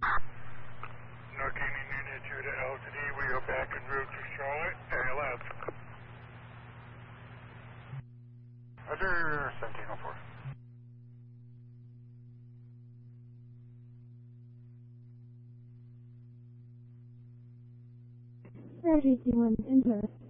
Northgaining Unit 2 to LTD, we are back en route to Charlotte, ALF. Roger, 1704. Roger, C1, enter.